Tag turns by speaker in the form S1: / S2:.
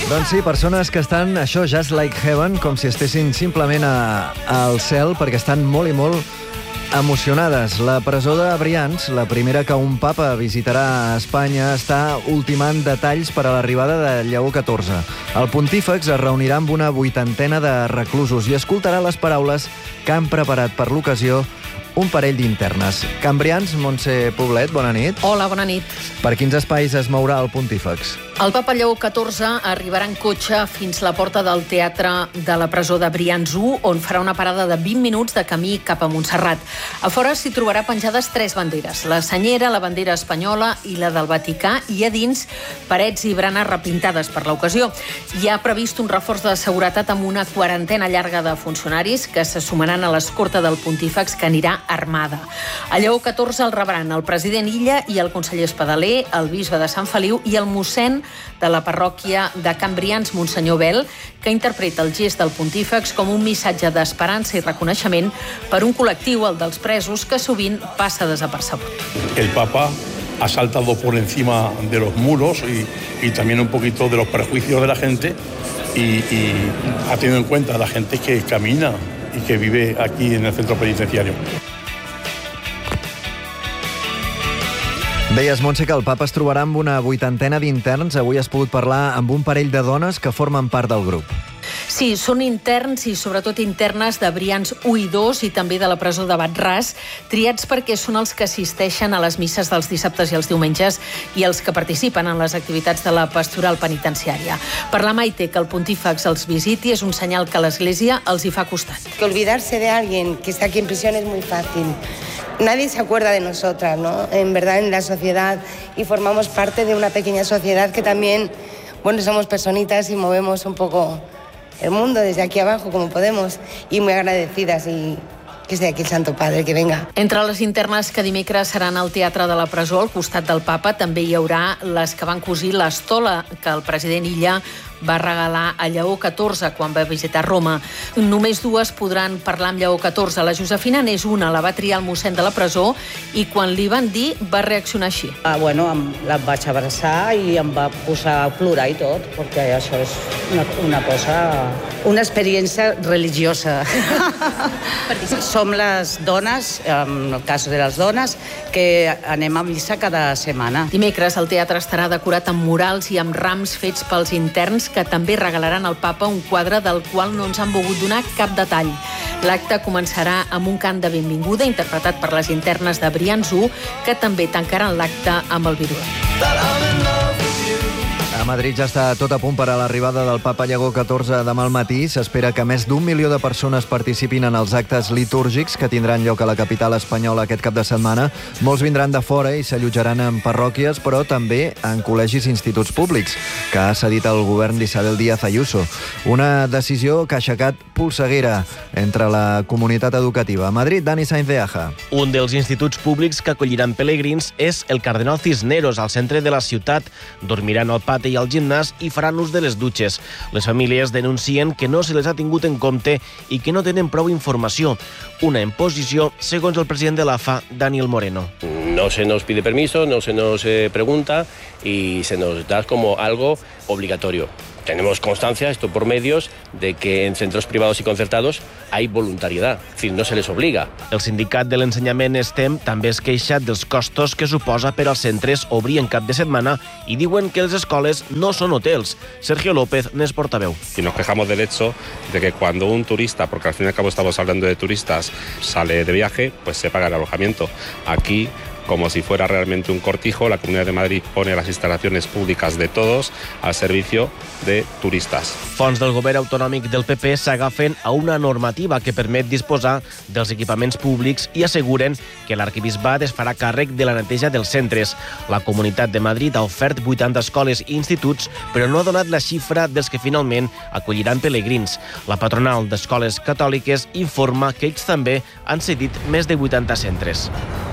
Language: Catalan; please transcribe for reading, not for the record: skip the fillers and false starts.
S1: Doncs sí, persones que estan, això, just like heaven, com si estessin simplement al cel, perquè estan molt i molt emocionades. La presó de Brians, la primera que un papa visitarà a Espanya, està ultimant detalls per a l'arribada de Lleó XIV. El pontífex es reunirà amb una 80ena de reclusos i escoltarà les paraules que han preparat per l'ocasió un parell d'internes. Can Brians, Montse Poblet, bona nit.
S2: Hola, bona nit.
S1: Per quins espais es mourà el pontífex?
S2: El papa Lleó XIV arribarà en cotxe fins la porta del teatre de la presó de Brians 1, on farà una parada de 20 minuts de camí cap a Montserrat. A fora s'hi trobarà penjades 3 banderes, la senyera, la bandera espanyola i la del Vaticà, i a dins parets i branes repintades per l'ocasió. Hi ha previst un reforç de seguretat amb una 40ena llarga de funcionaris que se sumaran a l'escorta del pontífex, que anirà armada. A Lleó XIV el rebran el president Illa i el conseller Espadaler, el bisbe de Sant Feliu i el mossèn de la parròquia de Can Brians, Monsenyor Bel, que interpreta el gest del pontífex com un missatge d'esperança i reconeixement per un col·lectiu, el dels presos, que sovint passa desapercebut.
S3: El Papa ha saltado por encima de los muros y también un poquito de los prejuicios de la gente y ha tenido en cuenta a la gente que camina y que vive aquí en el centro penitenciario.
S1: Deies, Montse, que el papa es trobarà amb una 80ena d'interns. Avui has pogut parlar amb un parell de dones que formen part del grup.
S2: Sí, són interns i sobretot internes de Brians 1 i 2 i també de la presó de Bat-ras, triats perquè són els que assisteixen a les misses dels dissabtes i els diumenges i els que participen en les activitats de la pastoral penitenciària. Per la Maite, que el pontífex els visiti és un senyal que l'Església els hi fa costat.
S4: Que olvidarse de alguien que está aquí en prisión es muy fácil. Nadie se acuerda de nosotras, ¿no? En verdad, en la sociedad, y formamos parte de una pequeña sociedad que también, bueno, somos personitas y movemos un poco el mundo desde aquí abajo como podemos, y muy agradecidas, y que esté aquí el Santo Padre, que venga.
S2: Entre les internes que dimecres seran al Teatre de la Presó, al costat del papa, també hi haurà les que van cosir l'estola que el president Illa va regalar a Lleó XIV quan va visitar Roma. Només dues podran parlar amb Lleó XIV. La Josefina n'és una, la va triar el mossèn de la presó i quan li van dir va reaccionar així.
S5: La vaig abraçar i em va posar a plorar i tot, perquè això és una cosa, una experiència religiosa. Som les dones, en el cas de les dones, que anem a missa cada setmana.
S2: Dimecres el teatre estarà decorat amb murals i amb rams fets pels interns, que també regalaran al papa un quadre del qual no ens han volgut donar cap detall. L'acte començarà amb un cant de benvinguda interpretat per les internes de Brians 1, que també tancaran l'acte amb el viruet.
S1: A Madrid ja està tot a punt per a l'arribada del papa Lleó XIV demà al matí. S'espera que més d'1 milió de persones participin en els actes litúrgics que tindran lloc a la capital espanyola aquest cap de setmana. Molts vindran de fora i s'allotjaran en parròquies, però també en col·legis i instituts públics, que ha cedit el govern d'Isabel Díaz Ayuso. Una decisió que ha aixecat polseguera entre la comunitat educativa. A Madrid, Dani Sainz de Aja.
S6: Un dels instituts públics que acolliran pelegrins és el Cardenal Cisneros, al centre de la ciutat. Dormiran al pati i al gimnàs i faran ús de les dutxes. Les famílies denuncien que no se les ha tingut en compte i que no tenen prou informació. Una imposició, segons el president de l'AFA, Daniel Moreno.
S7: No se nos pide permiso, no se nos pregunta y se nos da como algo obligatorio. Tenemos constancia, esto por medios, de que en centros privados y concertados hay voluntariedad, es decir, no se les obliga.
S6: El sindicat de l'ensenyament STEM també es queixa dels costos que suposa per als centres obrir en cap de setmana i diuen que les escoles no són hotels. Sergio López n'és portaveu.
S8: Y nos quejamos del hecho de que cuando un turista, porque al fin y al cabo estamos hablando de turistas, sale de viaje, pues se paga el alojamiento. Aquí, como si fuera realmente un cortijo, la Comunidad de Madrid pone las instalaciones públicas de todos al servicio de turistas.
S6: Fons del govern autonòmic del PP s'agafen a una normativa que permet disposar dels equipaments públics i asseguren que l'arquebisbat es farà càrrec de la neteja dels centres. La Comunitat de Madrid ha ofert 80 escoles i instituts, però no ha donat la xifra dels que finalment acolliran pelegrins. La patronal d'escoles catòliques informa que ells també han cedit més de 80 centres.